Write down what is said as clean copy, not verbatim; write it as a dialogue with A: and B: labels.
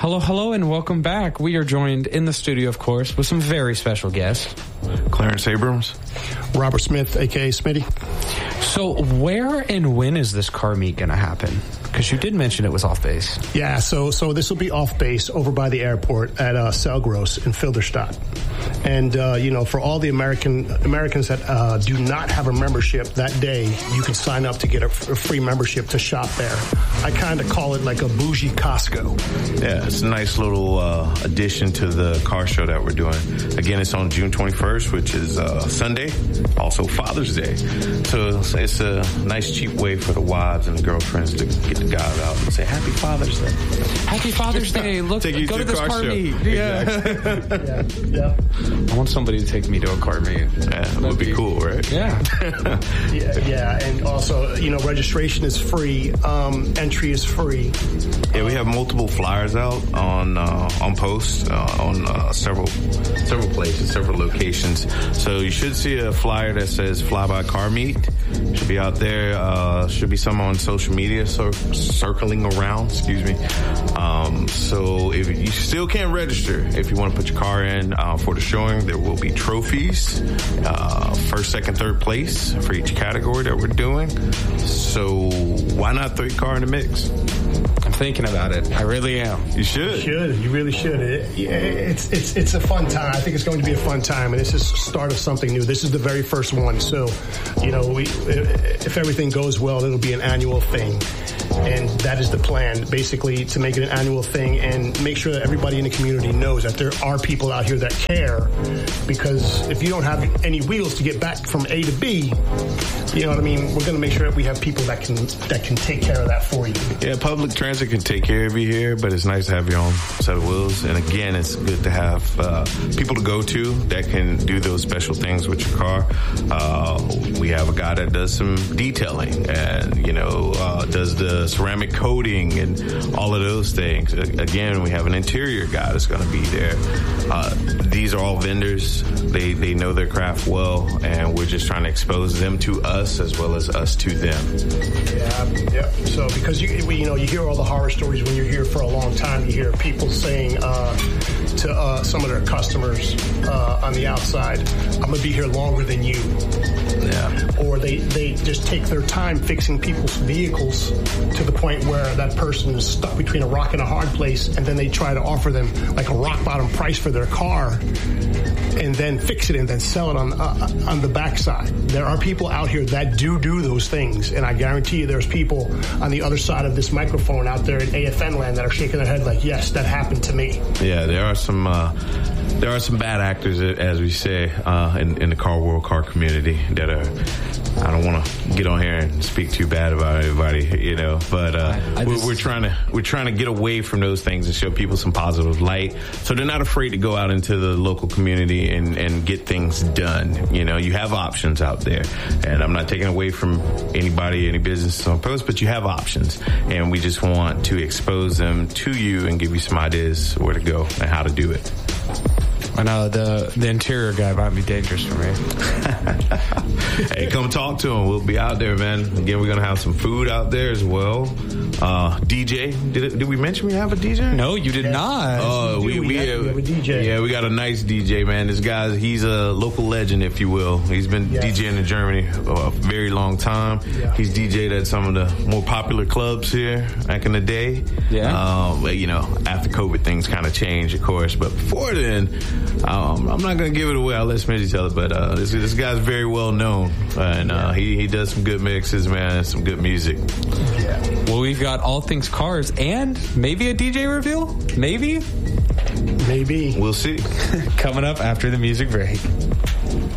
A: Hello, hello, and welcome back. We are joined in the studio, of course, with some very special guests.
B: Clarence Abrams.
C: Robert Smith, a.k.a. Smitty.
A: So where and when is this car meet going to happen? Because you did mention it was off base.
C: Yeah, so this will be off base over by the airport at Selgros in Filderstadt. And, for all the Americans that do not have a membership that day, you can sign up to get a free membership to shop there. I kind of call it like a bougie Costco.
B: Yeah, it's a nice little addition to the car show that we're doing. Again, it's on June 21st, which is Sunday, also Father's Day. So it's a nice, cheap way for the wives and the girlfriends to get the guys out and say, Happy Father's Day.
A: Happy Father's Day. Look, go to this car meet.
B: Yeah.
C: Yeah.
A: I want somebody to take me to a car meet.
B: Yeah, that would be cool, right?
A: Yeah.
C: Yeah, and also, registration is free. Entry is free.
B: Yeah, we have multiple flyers out on posts on several places, several locations. So you should see a flyer that says Fly By Car Meet. Should be out there. Should be some on social media circling around. Excuse me. So if you still can't register, if you want to put your car in for the showing, there will be trophies, first, second, third place for each category that we're doing. So why not throw your car in the mix?
A: I'm thinking about it. I really am.
B: You should.
C: You really should. It's a fun time. I think it's going to be a fun time, and this is the start of something new. This is the very first one. So, if everything goes well, it'll be an annual thing. And that is the plan, basically, to make it an annual thing and make sure that everybody in the community knows that there are people out here that care. Because if you don't have any wheels to get back from A to B, you know what I mean? We're going to make sure that we have people that can take care of that for you.
B: Yeah, public transit can take care of you here, but it's nice to have your own set of wheels. And again, it's good to have people to go to that can do those special things with your car. We have a guy that does some detailing and, does the ceramic coating and all of those things. Again, we have an interior guy that's going to be there. These are all vendors. They know their craft well, and we're just trying to expose them to us as well as us to them.
C: Yeah. So because you hear all the horror stories when you're here for a long time. You hear people saying to some of their customers on the outside, "I'm going to be here longer than you."
B: Yeah.
C: Or they just take their time fixing people's vehicles to the point where that person is stuck between a rock and a hard place, and then they try to offer them like a rock bottom price for their car and then fix it and then sell it on the backside. There are people out here that do those things, and I guarantee you there's people on the other side of this microphone out there in AFN land that are shaking their head like, yes, that happened to me.
B: Yeah, there are some bad actors, as we say, in the car world, car community that are, I don't want to get on here and speak too bad about everybody, but we're trying to get away from those things and show people some positive light, so they're not afraid to go out into the local community and get things done. You have options out there, and I'm not taking away from anybody, any business on post, but you have options, and we just want to expose them to you and give you some ideas where to go and how to do it.
A: I know the interior guy might be dangerous for me.
B: Hey, come talk to him. We'll be out there, man. Again, we're going to have some food out there as well. DJ, did we mention we have a DJ?
A: No, you did not.
C: Oh, we have a DJ.
B: Yeah, we got a nice DJ, man. This guy, he's a local legend, if you will. He's been DJing in Germany a very long time. Yeah. He's DJ'd at some of the more popular clubs here back in the day.
A: Yeah.
B: After COVID, things kind of changed, of course. But before then, I'm not going to give it away. I'll let Smitty tell it. But this guy's very well known. And he does some good mixes, man, some good music.
A: Yeah. Well, we've got all things cars and maybe a DJ reveal? Maybe.
C: We'll see.
A: Coming up after the music break.